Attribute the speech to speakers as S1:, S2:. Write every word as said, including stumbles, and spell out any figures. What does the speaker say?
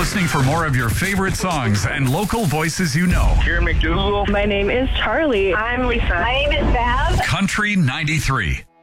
S1: listening for more of your favorite songs and local voices you know.
S2: Karen McDougal.
S3: My name is Charlie.
S4: I'm Lisa. My name is Val.
S1: Country ninety-three.